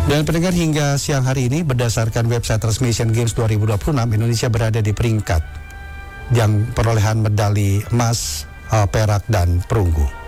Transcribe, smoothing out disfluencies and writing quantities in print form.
Dan pendengar, hingga siang hari ini berdasarkan website resmi Asian Games 2026, Indonesia berada di peringkat yang perolehan medali emas, perak dan perunggu.